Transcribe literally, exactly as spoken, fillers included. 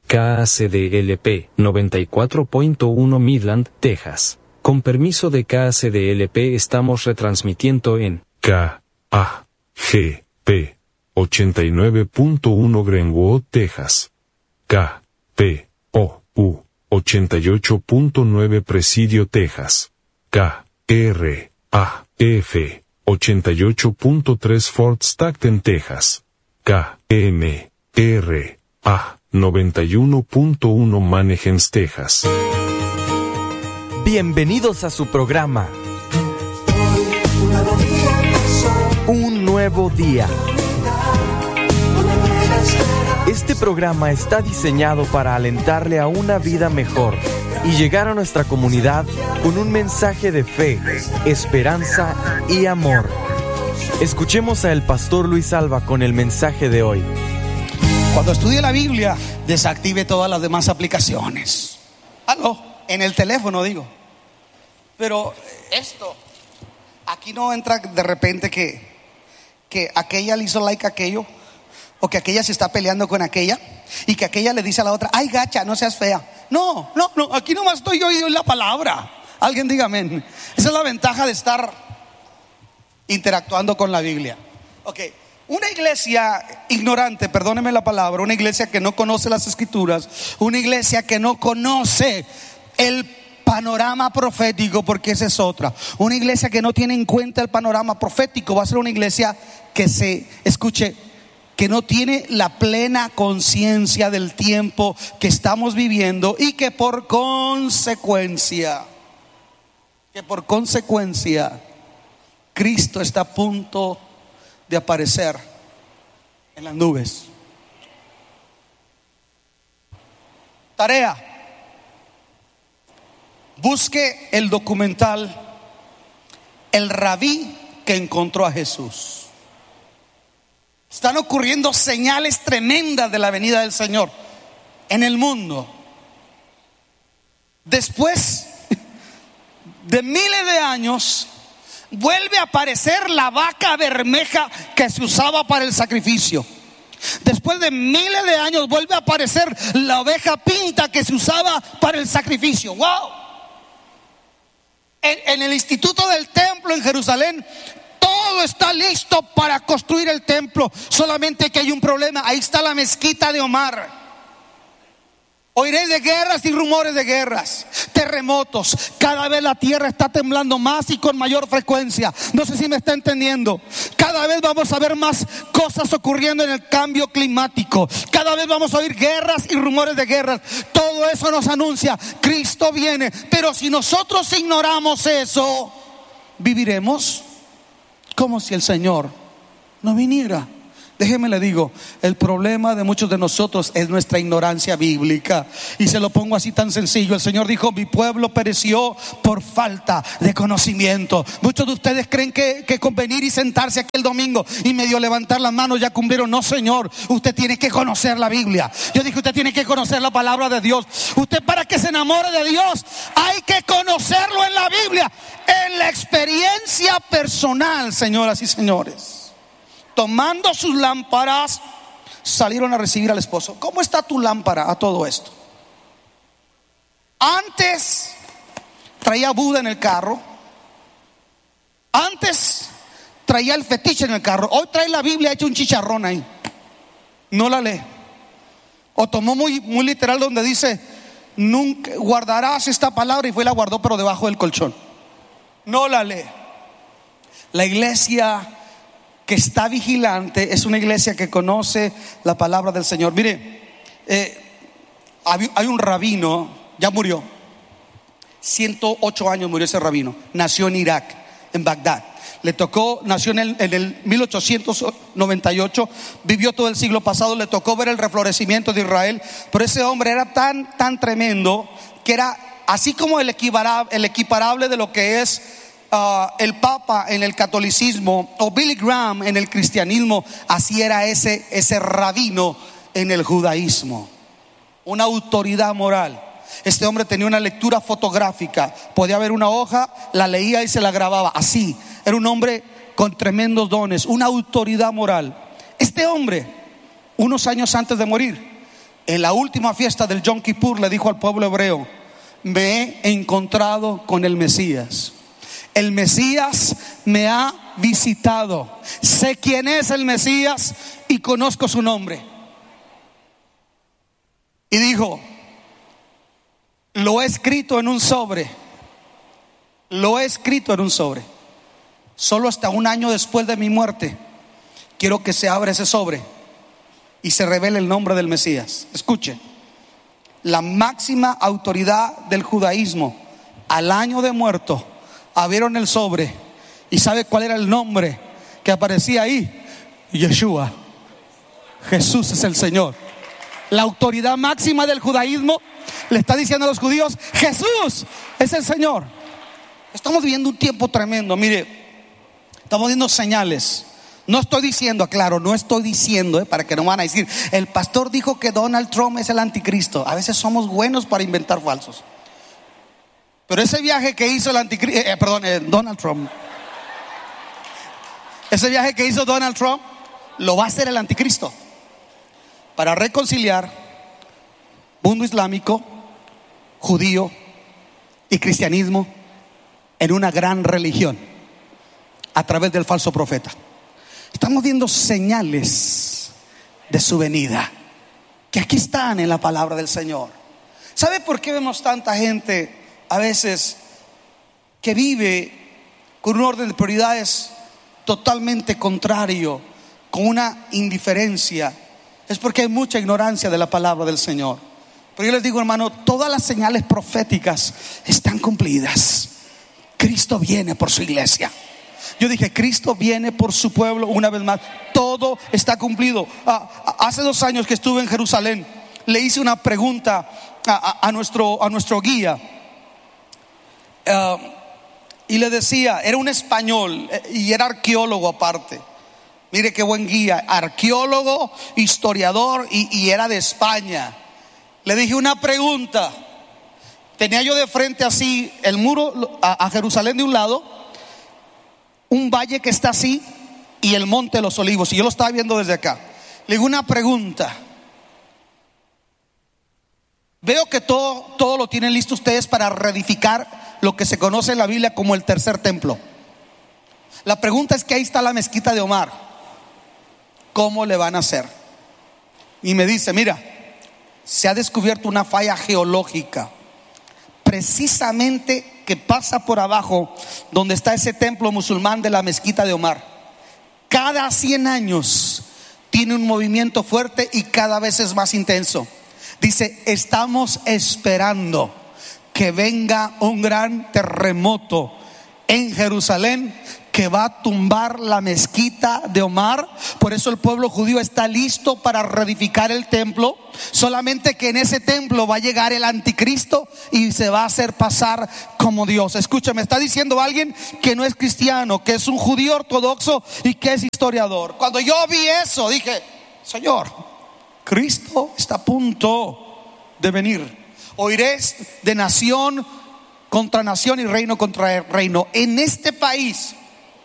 K A C D L P noventa y cuatro punto uno Midland, Texas. Con permiso de K A C D L P estamos retransmitiendo en K A G P ochenta y nueve punto uno Greenwood, Texas. K P O U ochenta y ocho punto nueve Presidio, Texas. K R A F ochenta y ocho punto tres Fort Stockton, Texas. K M R A noventa y uno punto uno Manheim, Texas. Bienvenidos a su programa Un Nuevo Día. Este programa está diseñado para alentarle a una vida mejor y llegar a nuestra comunidad con un mensaje de fe, esperanza y amor. Escuchemos a el pastor Luis Alba con el mensaje de hoy. Cuando estudie la Biblia, desactive todas las demás aplicaciones. Aló, en el teléfono digo. Pero esto, aquí no entra de repente que, que aquella le hizo like a aquello, o que aquella se está peleando con aquella, y que aquella le dice a la otra: ay, gacha, no seas fea. No, no, no, aquí nomás estoy yo y doy la palabra. Alguien diga amén. Esa es la ventaja de estar interactuando con la Biblia. Ok, una iglesia ignorante, perdóneme la palabra, una iglesia que no conoce las escrituras, una iglesia que no conoce el panorama profético, porque esa es otra. Una iglesia que no tiene en cuenta el panorama profético va a ser una iglesia que se, escuche, que no tiene la plena conciencia del tiempo que estamos viviendo, y que por consecuencia, que por consecuencia, Cristo está a punto de aparecer en las nubes. Tarea: busque el documental El Rabí que encontró a Jesús. Están ocurriendo señales tremendas de la venida del Señor en el mundo. Después de miles de años, vuelve a aparecer la vaca bermeja que se usaba para el sacrificio. Después de miles de años vuelve a aparecer la oveja pinta que se usaba para el sacrificio. ¡Wow! En, en el Instituto del Templo en Jerusalén, todo está listo para construir el templo. Solamente que hay un problema. Ahí está la mezquita de Omar. Oiréis de guerras y rumores de guerras, terremotos. Cada vez la tierra está temblando más y con mayor frecuencia. No sé si me está entendiendo. Cada vez vamos a ver más cosas ocurriendo en el cambio climático. Cada vez vamos a oír guerras y rumores de guerras. Todo eso nos anuncia: Cristo viene. Pero si nosotros ignoramos eso, viviremos como si el Señor no viniera. Déjeme le digo, el problema de muchos de nosotros es nuestra ignorancia bíblica. Y se lo pongo así tan sencillo. El Señor dijo: mi pueblo pereció por falta de conocimiento. Muchos de ustedes creen que, que con venir y sentarse aquí el domingo y medio levantar las manos ya cumplieron. No, señor, usted tiene que conocer la Biblia. Yo dije, usted tiene que conocer la palabra de Dios. Usted, para que se enamore de Dios, hay que conocerlo en la Biblia, en la experiencia personal, señoras y señores. Tomando sus lámparas, salieron a recibir al esposo. ¿Cómo está tu lámpara a todo esto? Antes traía Buda en el carro. Antes traía el fetiche en el carro. Hoy trae la Biblia hecha un chicharrón ahí. No la lee. O tomó muy, muy literal donde dice: nunca guardarás esta palabra, y fue y la guardó pero debajo del colchón. No la lee. La iglesia que está vigilante es una iglesia que conoce la palabra del Señor. Mire, eh, hay un rabino, ya murió, ciento ocho años murió ese rabino. Nació en Irak, en Bagdad. Le tocó, nació en el, en el mil ochocientos noventa y ocho, vivió todo el siglo pasado. Le tocó ver el reflorecimiento de Israel. Pero ese hombre era tan, tan tremendo que era así como el equiparable, el equiparable de lo que es Uh, el Papa en el catolicismo, o Billy Graham en el cristianismo. Así era ese, ese rabino en el judaísmo. Una autoridad moral. Este hombre tenía una lectura fotográfica. Podía ver una hoja, la leía y se la grababa. Así, era un hombre con tremendos dones, una autoridad moral. Este hombre, unos años antes de morir, en la última fiesta del Yom Kippur le dijo al pueblo hebreo: me he encontrado con el Mesías. El Mesías me ha visitado. Sé quién es el Mesías y conozco su nombre. Y dijo: lo he escrito en un sobre. Lo he escrito en un sobre. Solo hasta un año después de mi muerte quiero que se abra ese sobre y se revele el nombre del Mesías. Escuche, la máxima autoridad del judaísmo, al año de muerto, abrieron el sobre y ¿sabe cuál era el nombre que aparecía ahí? Yeshua. Jesús es el Señor. La autoridad máxima del judaísmo le está diciendo a los judíos: Jesús es el Señor. Estamos viviendo un tiempo tremendo. Mire, estamos viendo señales. No estoy diciendo, aclaro, no estoy diciendo, eh, para que no van a decir, el pastor dijo que Donald Trump es el anticristo. A veces somos buenos para inventar falsos. Pero ese viaje que hizo el anticristo, eh, perdón, eh, Donald Trump, ese viaje que hizo Donald Trump, lo va a hacer el anticristo para reconciliar mundo islámico, judío y cristianismo en una gran religión a través del falso profeta. Estamos viendo señales de su venida que aquí están en la palabra del Señor. ¿Sabe por qué vemos tanta gente a veces que vive con un orden de prioridades totalmente contrario, con una indiferencia? Es porque hay mucha ignorancia de la palabra del Señor. Pero yo les digo, hermano, todas las señales proféticas están cumplidas. Cristo viene por su iglesia. Yo dije, Cristo viene por su pueblo una vez más. Todo está cumplido. Ah, hace dos años que estuve en Jerusalén, le hice una pregunta a, a, a, nuestro, a nuestro guía. Uh, y le decía, era un español y era arqueólogo aparte. Mire qué buen guía, arqueólogo, historiador y, y era de España. Le dije una pregunta. Tenía yo de frente así el muro a, a Jerusalén de un lado, un valle que está así y el monte de los olivos, y yo lo estaba viendo desde acá. Le digo una pregunta. Veo que todo, todo lo tienen listo ustedes para reedificar lo que se conoce en la Biblia como el tercer templo. La pregunta es que ahí está la mezquita de Omar. ¿Cómo le van a hacer? Y me dice, mira, se ha descubierto una falla geológica precisamente que pasa por abajo donde está ese templo musulmán de la mezquita de Omar. Cada cien años tiene un movimiento fuerte y cada vez es más intenso. Dice, estamos esperando que venga un gran terremoto en Jerusalén que va a tumbar la mezquita de Omar. Por eso el pueblo judío está listo para reedificar el templo. Solamente que en ese templo va a llegar el anticristo y se va a hacer pasar como Dios. Escúchame, está diciendo alguien que no es cristiano, que es un judío ortodoxo y que es historiador. Cuando yo vi eso dije, Señor, Cristo está a punto de venir. Oiréis de nación contra nación y reino contra reino. En este país